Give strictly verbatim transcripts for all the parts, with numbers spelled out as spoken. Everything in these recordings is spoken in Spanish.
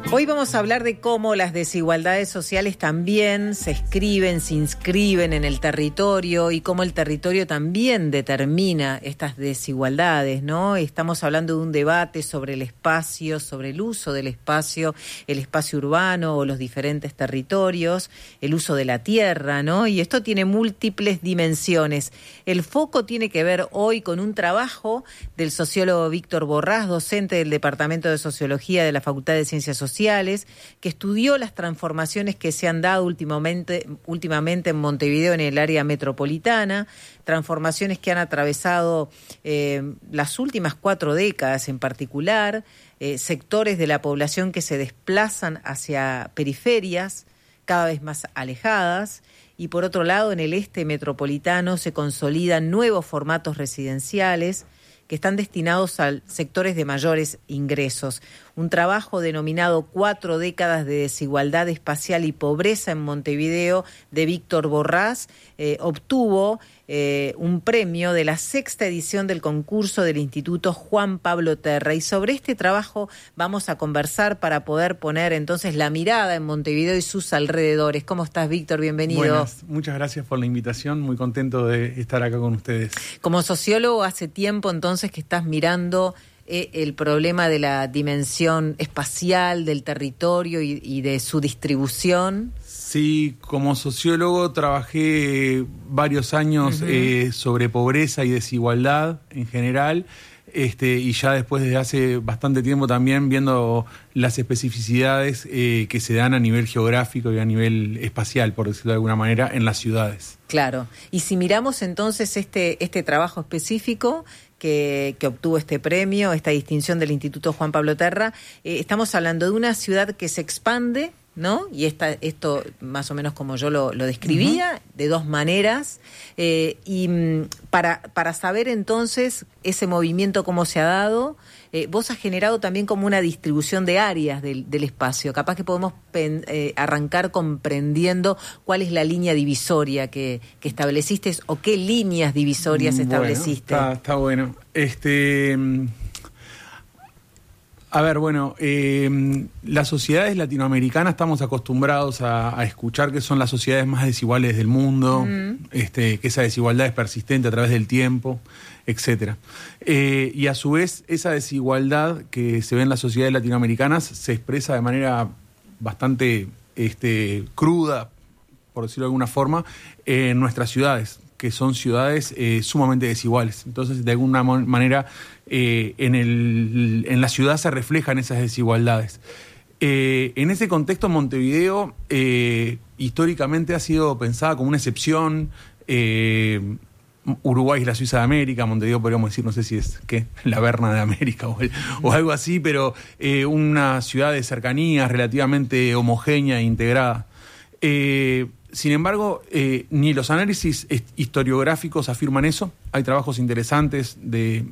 Hoy vamos a hablar de cómo las desigualdades sociales también se escriben, se inscriben en el territorio y cómo el territorio también determina estas desigualdades, ¿no? Estamos hablando de un debate sobre el espacio, sobre el uso del espacio, el espacio urbano o los diferentes territorios, el uso de la tierra, ¿no? Y esto tiene múltiples dimensiones. El foco tiene que ver hoy con un trabajo del sociólogo Víctor Borrás, docente del Departamento de Sociología de la Facultad de Ciencias Sociales, que estudió las transformaciones que se han dado últimamente, últimamente en Montevideo en el área metropolitana, transformaciones que han atravesado eh, las últimas cuatro décadas en particular, eh, sectores de la población que se desplazan hacia periferias cada vez más alejadas, y por otro lado en el este metropolitano se consolidan nuevos formatos residenciales que están destinados a sectores de mayores ingresos. Un trabajo denominado Cuatro décadas de desigualdad espacial y pobreza en Montevideo, de Víctor Borrás, eh, obtuvo eh, un premio de la sexta edición del concurso del Instituto Juan Pablo Terra. Y sobre este trabajo vamos a conversar para poder poner entonces la mirada en Montevideo y sus alrededores. ¿Cómo estás, Víctor? Bienvenido. Buenas, muchas gracias por la invitación, muy contento de estar acá con ustedes. Como sociólogo, hace tiempo entonces que estás mirando eh, el problema de la dimensión espacial del territorio y, y de su distribución. Sí, como sociólogo trabajé varios años uh-huh. eh, sobre pobreza y desigualdad en general, este, y ya después desde hace bastante tiempo también viendo las especificidades eh, que se dan a nivel geográfico y a nivel espacial, por decirlo de alguna manera, en las ciudades. Claro, y si miramos entonces este, este trabajo específico que, que obtuvo este premio, esta distinción del Instituto Juan Pablo Terra, eh, estamos hablando de una ciudad que se expande, ¿no? Y esta, esto más o menos como yo lo, lo describía, uh-huh. de dos maneras, eh, y m, para, para saber entonces ese movimiento cómo se ha dado, eh, vos has generado también como una distribución de áreas del, del espacio. Capaz que podemos pen, eh, arrancar comprendiendo cuál es la línea divisoria que, que estableciste o qué líneas divisorias bueno, estableciste. Está, está bueno. Este... A ver, bueno, eh, las sociedades latinoamericanas estamos acostumbrados a, a escuchar que son las sociedades más desiguales del mundo, mm. este, que esa desigualdad es persistente a través del tiempo, etcétera. Eh, y a su vez, esa desigualdad que se ve en las sociedades latinoamericanas se expresa de manera bastante este, cruda, por decirlo de alguna forma, en nuestras ciudades, que son ciudades eh, sumamente desiguales. Entonces, de alguna manera, eh, en, el, en la ciudad se reflejan esas desigualdades. Eh, en ese contexto, Montevideo eh, históricamente ha sido pensada como una excepción. Eh, Uruguay es la Suiza de América, Montevideo podríamos decir, no sé si es ¿qué? la Berna de América o, el, o algo así, pero eh, una ciudad de cercanías relativamente homogénea e integrada. Eh, Sin embargo, eh, ni los análisis historiográficos afirman eso. Hay trabajos interesantes de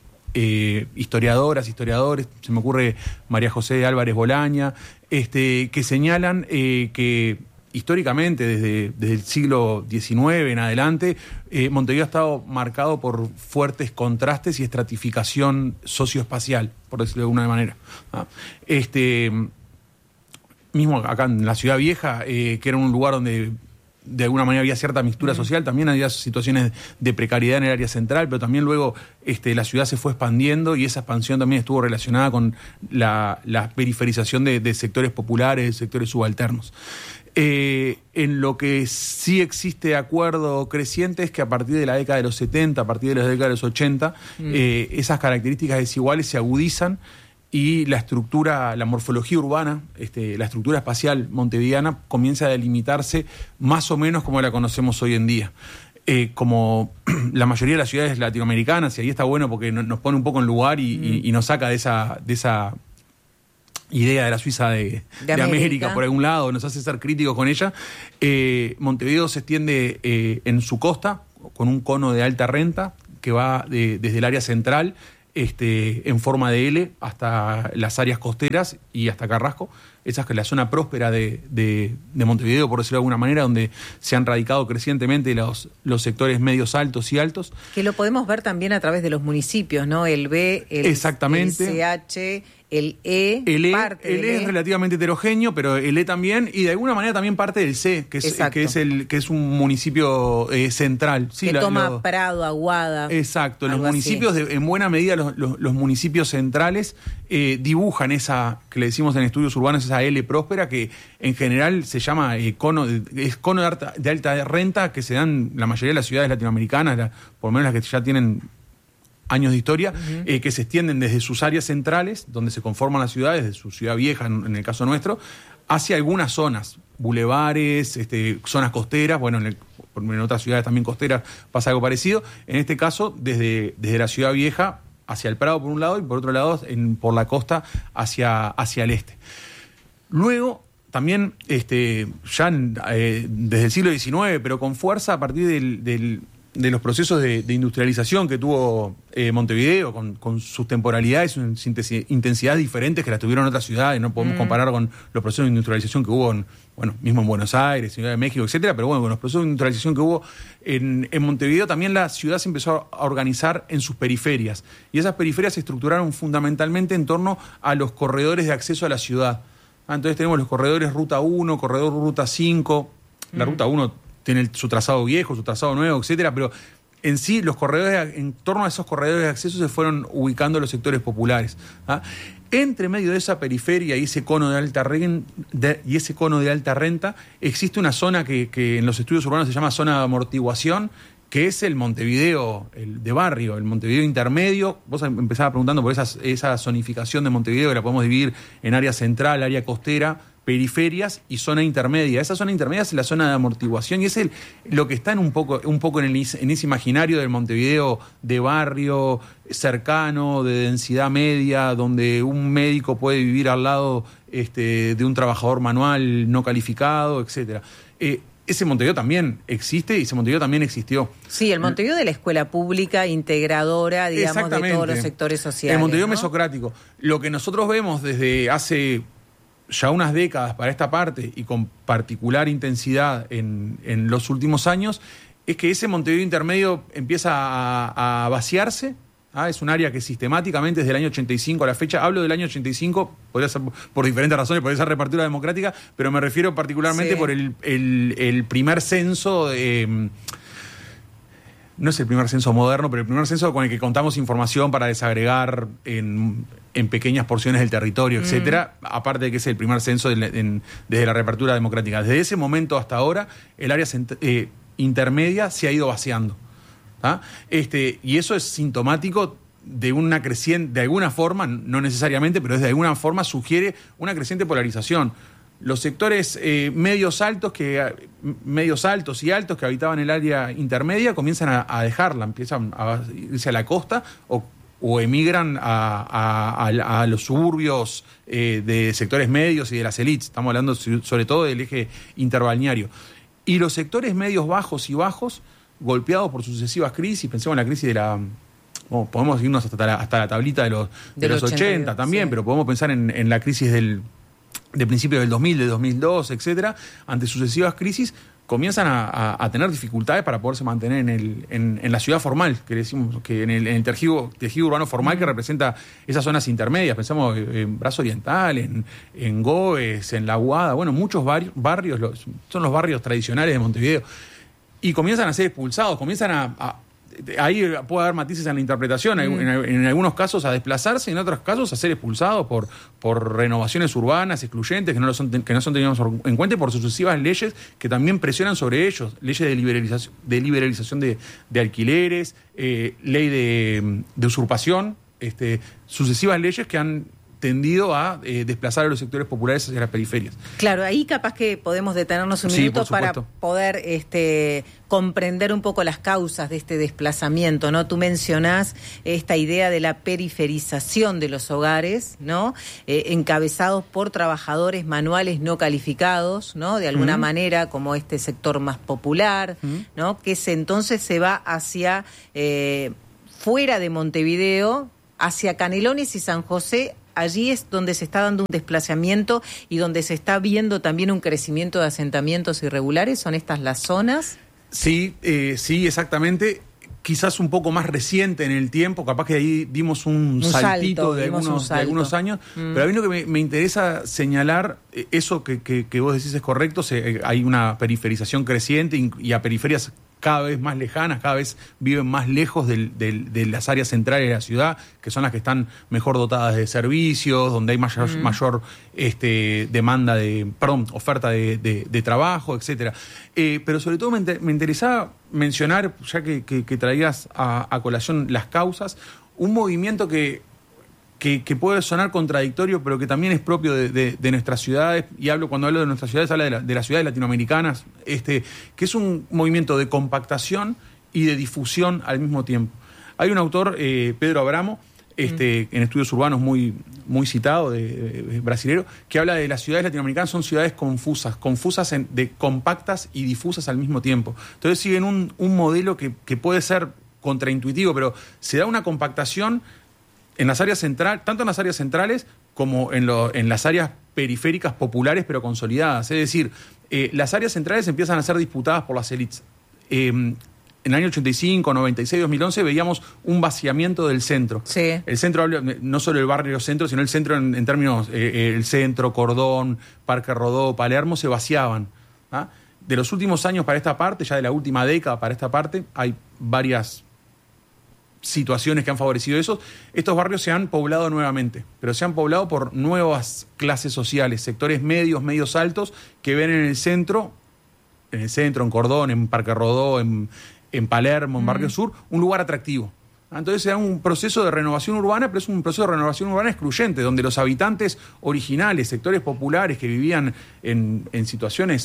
eh, historiadoras, historiadores, se me ocurre María José Álvarez Bolaña, este, que señalan eh, que históricamente, desde, desde el siglo diecinueve en adelante, eh, Montevideo ha estado marcado por fuertes contrastes y estratificación socioespacial, por decirlo de alguna manera. ¿Ah? Este... Mismo acá en la Ciudad Vieja, eh, que era un lugar donde de alguna manera había cierta mixtura social, también había situaciones de precariedad en el área central, pero también luego este, la ciudad se fue expandiendo y esa expansión también estuvo relacionada con la, la periferización de, de sectores populares, de sectores subalternos. Eh, en lo que sí existe acuerdo creciente es que a partir de la década de los setenta, a partir de la década de los ochenta, mm. eh, esas características desiguales se agudizan y la estructura, la morfología urbana, este, la estructura espacial montevideana comienza a delimitarse más o menos como la conocemos hoy en día. Eh, como la mayoría de las ciudades latinoamericanas, y ahí está bueno porque nos pone un poco en lugar y, mm. y, y nos saca de esa, de esa idea de la Suiza de, de, de América. América, por algún lado, nos hace ser críticos con ella. Eh, Montevideo se extiende eh, en su costa, con un cono de alta renta, que va de, desde el área central, Este, en forma de L hasta las áreas costeras y hasta Carrasco. Esa es la zona próspera de, de, de Montevideo, por decirlo de alguna manera, donde se han radicado crecientemente los, los sectores medios altos y altos. Que lo podemos ver también a través de los municipios, ¿no? El B, el, Exactamente. el C H, el E, el E, parte el del E es E. relativamente heterogéneo, pero el E también, y de alguna manera también parte del C, que es, que es, el, que es un municipio eh, central. Sí, que la, toma lo, Prado, Aguada. Exacto, los municipios, de, en buena medida los, los, los municipios centrales eh, dibujan esa, que le decimos en estudios urbanos, esa L próspera, que en general se llama eh, cono, es cono de alta, de alta renta, que se dan la mayoría de las ciudades latinoamericanas, la, por lo menos las que ya tienen años de historia, uh-huh. eh, que se extienden desde sus áreas centrales, donde se conforman las ciudades, desde su ciudad vieja, en, en el caso nuestro, hacia algunas zonas, bulevares, este, zonas costeras, bueno, en, el, en otras ciudades también costeras pasa algo parecido, en este caso, desde, desde la ciudad vieja hacia el Prado por un lado y por otro lado, en, por la costa hacia, hacia el este. Luego, también, este, ya eh, desde el siglo diecinueve, pero con fuerza a partir del... del de los procesos de, de industrialización que tuvo eh, Montevideo, con, con sus temporalidades y intensidades diferentes que las tuvieron otras ciudades, no podemos mm. comparar con los procesos de industrialización que hubo en, bueno, mismo en Buenos Aires, Ciudad de México, etcétera, pero bueno, con los procesos de industrialización que hubo en, en Montevideo, también la ciudad se empezó a organizar en sus periferias, y esas periferias se estructuraron fundamentalmente en torno a los corredores de acceso a la ciudad. Ah, entonces tenemos los corredores Ruta uno, corredor Ruta cinco, la mm. Ruta uno tiene su trazado viejo, su trazado nuevo, etcétera, pero en sí los corredores, en torno a esos corredores de acceso se fueron ubicando los sectores populares. ¿Ah? Entre medio de esa periferia y ese cono de alta renta, de, y ese cono de alta renta, existe una zona que, que en los estudios urbanos se llama zona de amortiguación, que es el Montevideo el de barrio, el Montevideo intermedio. Vos empezabas preguntando por esa, esa zonificación de Montevideo, que la podemos dividir en área central, área costera, periferias y zona intermedia. Esa zona intermedia es la zona de amortiguación y es el, lo que está en un poco, un poco en, el, en ese imaginario del Montevideo de barrio, cercano, de densidad media, donde un médico puede vivir al lado este, de un trabajador manual no calificado, etcétera. Eh, ese Montevideo también existe y ese Montevideo también existió. Sí, el Montevideo de la escuela pública integradora, digamos, de todos los sectores sociales. El Montevideo, ¿no?, mesocrático. Lo que nosotros vemos desde hace ya unas décadas para esta parte y con particular intensidad en, en los últimos años, es que ese Montevideo intermedio empieza a, a vaciarse. ¿Ah? Es un área que sistemáticamente desde el año ochenta y cinco a la fecha, hablo del año ochenta y cinco, podría ser por diferentes razones, por esa repartidura democrática, pero me refiero particularmente sí. por el, el, el primer censo, eh, no es el primer censo moderno, pero el primer censo con el que contamos información para desagregar en, en pequeñas porciones del territorio, mm. etcétera, aparte de que es el primer censo de, en, desde la reapertura democrática. Desde ese momento hasta ahora, el área cent- eh, intermedia se ha ido vaciando. ¿Ah? Este, y eso es sintomático de una creciente, de alguna forma, no necesariamente, pero de alguna forma sugiere una creciente polarización. Los sectores eh, medios altos, que medios altos y altos que habitaban el área intermedia comienzan a, a dejarla, empiezan a irse a la costa o, o emigran a, a, a, a los suburbios eh, de sectores medios y de las élites. Estamos hablando sobre todo del eje interbalneario. Y los sectores medios bajos y bajos, golpeados por sucesivas crisis, pensemos en la crisis de la... Bueno, podemos irnos hasta la, hasta la tablita de los, de los ochenta también, sí. pero podemos pensar en, en la crisis del, de principios del dos mil, de dos mil dos, etcétera. Ante sucesivas crisis, comienzan a, a, a tener dificultades para poderse mantener en, el, en, en la ciudad formal, que decimos que en el, en el tejido, tejido urbano formal que representa esas zonas intermedias. Pensamos en Brazo Oriental, en, en Goes, en La Aguada, bueno, muchos barrios, barrios los, son los barrios tradicionales de Montevideo. Y comienzan a ser expulsados, comienzan a, a... Ahí puede haber matices en la interpretación, mm. en, en algunos casos a desplazarse, en otros casos a ser expulsados por, por renovaciones urbanas excluyentes que no, lo son, que no son tenidos en cuenta y por sucesivas leyes que también presionan sobre ellos, leyes de liberalización de, liberalización de, de alquileres, eh, ley de, de usurpación, este, sucesivas leyes que han tendido a eh, desplazar a los sectores populares hacia las periferias. Claro, ahí capaz que podemos detenernos un sí, minuto para poder este, comprender un poco las causas de este desplazamiento, ¿no? Tú mencionás esta idea de la periferización de los hogares, ¿no? Eh, encabezados por trabajadores manuales no calificados, ¿no? De alguna uh-huh. manera, como este sector más popular, uh-huh. ¿no? Que se, entonces se va hacia eh, fuera de Montevideo, hacia Canelones y San José. Allí es donde se está dando un desplazamiento y donde se está viendo también un crecimiento de asentamientos irregulares. ¿Son estas las zonas? Sí, eh, sí, exactamente. quizás un poco más reciente en el tiempo, capaz que ahí dimos un, un saltito salto, de, algunos, salto. de algunos años, mm. pero a mí lo que me, me interesa señalar, eso que, que, que vos decís es correcto, se, hay una periferización creciente y, y a periferias cada vez más lejanas, cada vez viven más lejos del, del, de las áreas centrales de la ciudad, que son las que están mejor dotadas de servicios, donde hay mayor, mm. mayor este, demanda de, perdón, oferta de, de, de trabajo, etcétera. Eh, pero sobre todo me, me interesaba mencionar, ya que, que, que traías a, a colación las causas, un movimiento que Que, que puede sonar contradictorio, pero que también es propio de, de, de nuestras ciudades, y hablo cuando hablo de nuestras ciudades, hablo de, la, de las ciudades latinoamericanas, este, que es un movimiento de compactación y de difusión al mismo tiempo. Hay un autor, eh, Pedro Abramo, este, mm. en estudios urbanos muy, muy citado, de, de, de brasilero, que habla de las ciudades latinoamericanas son ciudades confusas, confusas en, de compactas y difusas al mismo tiempo. Entonces siguen un, un modelo que, que puede ser contraintuitivo, pero se da una compactación en las áreas centrales, tanto en las áreas centrales como en, lo, en las áreas periféricas populares pero consolidadas. Es decir, eh, las áreas centrales empiezan a ser disputadas por las élites. Eh, en el año ochenta y cinco, noventa y seis, dos mil once veíamos un vaciamiento del centro. Sí. El centro, no solo el barrio centro, sino el centro en, en términos, eh, el centro, Cordón, Parque Rodó, Palermo, se vaciaban. ¿Ah? De los últimos años para esta parte, ya de la última década para esta parte, hay varias situaciones que han favorecido eso. Estos barrios se han poblado nuevamente, pero se han poblado por nuevas clases sociales, sectores medios, medios altos, que ven en el centro, en el centro, en Cordón, en Parque Rodó, en, en Palermo, en mm. Barrio Sur, un lugar atractivo. Entonces se da un proceso de renovación urbana, pero es un proceso de renovación urbana excluyente, donde los habitantes originales, sectores populares que vivían en, en situaciones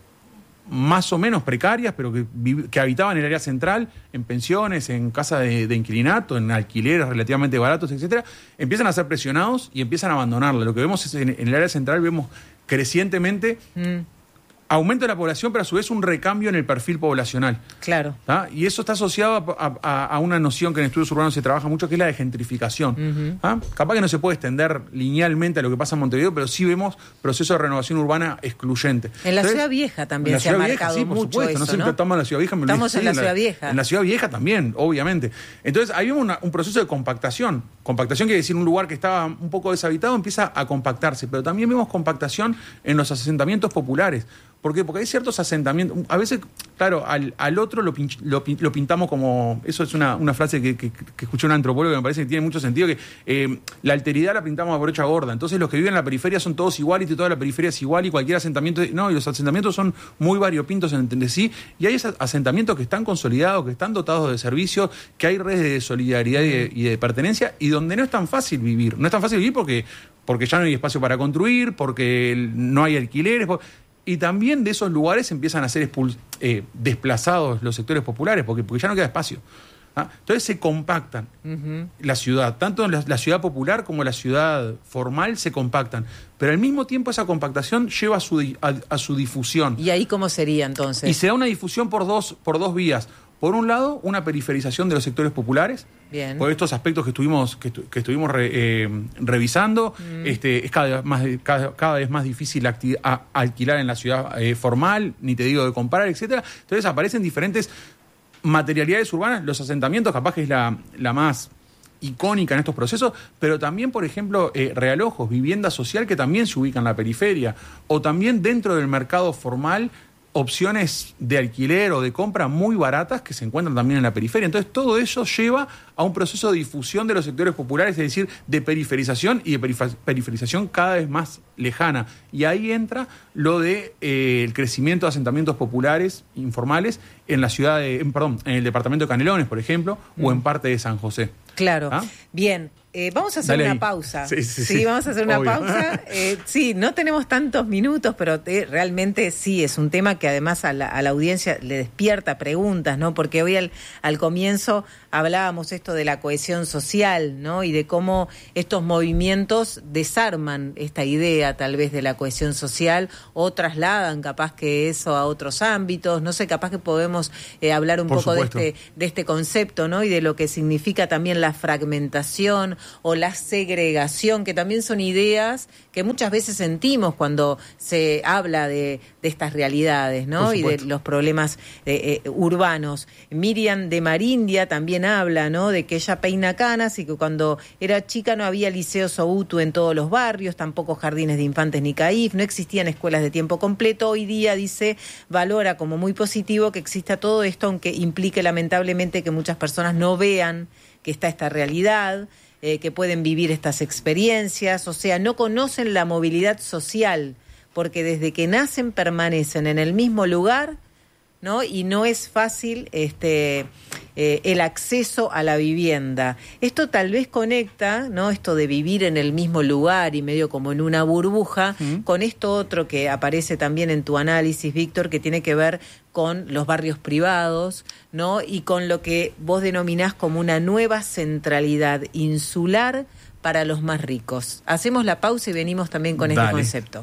más o menos precarias, pero que, que habitaban en el área central, en pensiones, en casas de, de inquilinato, en alquileres relativamente baratos, etcétera, empiezan a ser presionados y empiezan a abandonarla. Lo que vemos es en, en el área central vemos crecientemente mm. aumento de la población, pero a su vez un recambio en el perfil poblacional. Claro. ¿Tá? Y eso está asociado a, a, a una noción que en estudios urbanos se trabaja mucho, que es la de gentrificación. Uh-huh. ¿Ah? Capaz que no se puede extender linealmente a lo que pasa en Montevideo, pero sí vemos procesos de renovación urbana excluyente. En la Entonces, Ciudad Vieja también se ha marcado sí, por mucho supuesto. Eso, no siempre ¿no? estamos en la Ciudad Vieja. Me estamos sí, en la Ciudad Vieja. En la Ciudad Vieja también, obviamente. Entonces, hay un, un proceso de compactación. Compactación quiere decir un lugar que estaba un poco deshabitado empieza a compactarse, pero también vemos compactación en los asentamientos populares. ¿Por qué? Porque hay ciertos asentamientos. A veces, claro, al, al otro lo, pinch, lo, lo pintamos como... Eso es una, una frase que, que, que escuché un antropólogo que me parece que tiene mucho sentido, que eh, la alteridad la pintamos a brocha gorda. Entonces los que viven en la periferia son todos iguales y toda la periferia es igual y cualquier asentamiento... No, y los asentamientos son muy variopintos entre sí y hay asentamientos que están consolidados, que están dotados de servicios, que hay redes de solidaridad y de, y de pertenencia y donde no es tan fácil vivir. No es tan fácil vivir porque, porque ya no hay espacio para construir, porque no hay alquileres... Y también de esos lugares empiezan a ser expul- eh, desplazados los sectores populares, porque, porque ya no queda espacio. ¿Ah? Entonces se compactan uh-huh. la ciudad, tanto la, la ciudad popular como la ciudad formal se compactan. Pero al mismo tiempo esa compactación lleva a su, a, a su difusión. ¿Y ahí cómo sería entonces? Y se da una difusión por dos, por dos vías. Por un lado, una periferización de los sectores populares. Bien. Por estos aspectos que estuvimos que, estu- que estuvimos re, eh, revisando, mm. este, es cada vez más cada, cada vez más difícil acti- a, alquilar en la ciudad eh, formal, ni te digo de comprar, etcétera. Entonces aparecen diferentes materialidades urbanas, los asentamientos capaz que es la, la más icónica en estos procesos, pero también, por ejemplo, eh, realojos, vivienda social que también se ubican en la periferia, o también dentro del mercado formal, opciones de alquiler o de compra muy baratas que se encuentran también en la periferia. Entonces, todo eso lleva a un proceso de difusión de los sectores populares, es decir, de periferización y de perif- periferización cada vez más lejana. Y ahí entra lo de eh, el crecimiento de asentamientos populares informales en la ciudad de, en, perdón, en el departamento de Canelones, por ejemplo, mm. o en parte de San José. Claro. ¿Ah? Bien. Eh, vamos a hacer Dale una ahí. pausa. Sí, sí, sí. sí, vamos a hacer una Obvio. pausa. Eh, sí, no tenemos tantos minutos, pero te, realmente sí, es un tema que además a la, a la audiencia le despierta preguntas, ¿no? Porque hoy al, al comienzo hablábamos esto de la cohesión social, ¿no? Y de cómo estos movimientos desarman esta idea tal vez de la cohesión social o trasladan capaz que eso a otros ámbitos. No sé, capaz que podemos eh, hablar un Por poco de este, de este concepto, ¿no? Y de lo que significa también la la fragmentación o la segregación, que también son ideas que muchas veces sentimos cuando se habla de, de estas realidades, ¿no? Y de los problemas eh, eh, urbanos. Miriam de Marindia también habla, ¿no? De que ella peina canas y que cuando era chica no había liceos o U T U en todos los barrios, tampoco jardines de infantes ni C A I F, no existían escuelas de tiempo completo. Hoy día, dice, valora como muy positivo que exista todo esto, aunque implique lamentablemente que muchas personas no vean que está esta realidad, eh, que pueden vivir estas experiencias, o sea, no conocen la movilidad social, porque desde que nacen permanecen en el mismo lugar, ¿no? Y no es fácil este eh, el acceso a la vivienda. Esto tal vez conecta, ¿no? Esto de vivir en el mismo lugar y medio como en una burbuja, ¿Mm? Con esto otro que aparece también en tu análisis, Víctor, que tiene que ver con los barrios privados, ¿no? Y con lo que vos denominás como una nueva centralidad insular para los más ricos. Hacemos la pausa y venimos también con Dale. Este concepto.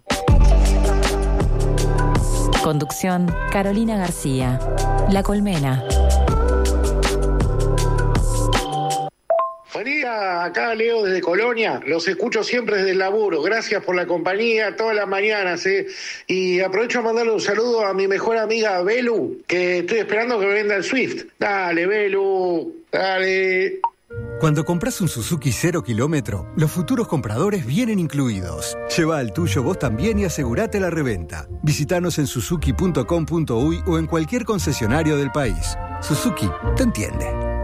Conducción, Carolina García. La Colmena. Buen día, acá Leo desde Colonia, los escucho siempre desde el laburo, gracias por la compañía todas las mañanas, ¿eh? Y aprovecho a mandarle un saludo a mi mejor amiga Belu, que estoy esperando que me venda el Swift. Dale, Belu, dale. Cuando compras un Suzuki cero kilómetro, los futuros compradores vienen incluidos. Lleva al tuyo vos también y asegurate la reventa. Visítanos en suzuki punto com punto uy o en cualquier concesionario del país. Suzuki te entiende.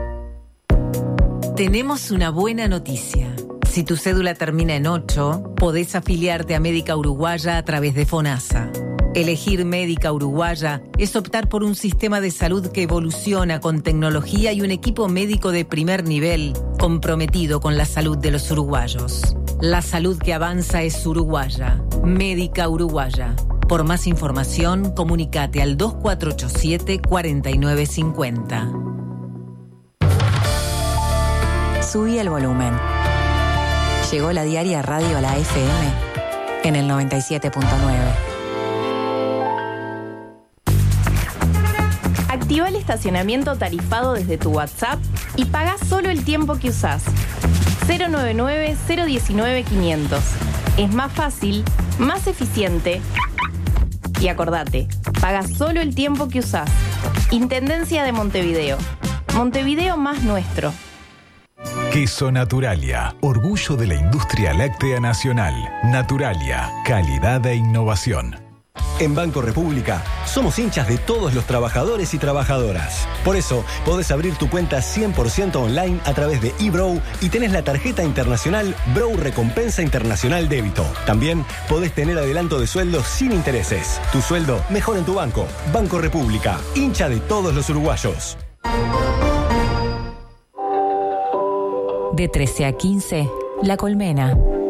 Tenemos una buena noticia. Si tu cédula termina en ocho, podés afiliarte a Médica Uruguaya a través de FONASA. Elegir Médica Uruguaya es optar por un sistema de salud que evoluciona con tecnología y un equipo médico de primer nivel comprometido con la salud de los uruguayos. La salud que avanza es uruguaya. Médica Uruguaya. Por más información, comunicate al dos cuatro ocho siete, cuatro nueve cinco cero. Subí el volumen. Llegó la diaria radio a la F M en el noventa y siete punto nueve. Activa el estacionamiento tarifado desde tu WhatsApp y paga solo el tiempo que usás. cero nueve nueve, cero uno nueve, quinientos. Es más fácil, más eficiente. Y acordate, paga solo el tiempo que usás. Intendencia de Montevideo. Montevideo más nuestro. Queso Naturalia, orgullo de la industria láctea nacional. Naturalia, calidad e innovación. En Banco República somos hinchas de todos los trabajadores y trabajadoras. Por eso podés abrir tu cuenta cien por ciento online a través de eBrow y tenés la tarjeta internacional Brow Recompensa Internacional Débito. También podés tener adelanto de sueldo sin intereses. Tu sueldo mejor en tu banco. Banco República, hincha de todos los uruguayos. De trece a quince, La Colmena.